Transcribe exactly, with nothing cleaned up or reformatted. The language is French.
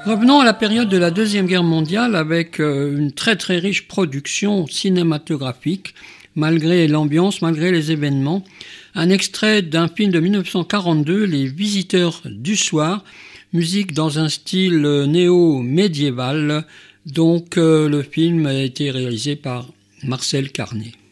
Revenons à la période de la Deuxième Guerre mondiale avec une très très riche production cinématographique, malgré l'ambiance, malgré les événements. Un extrait d'un film de dix-neuf cent quarante-deux, Les Visiteurs du Soir, musique dans un style néo-médiéval. Donc le film a été réalisé par Marcel Carné.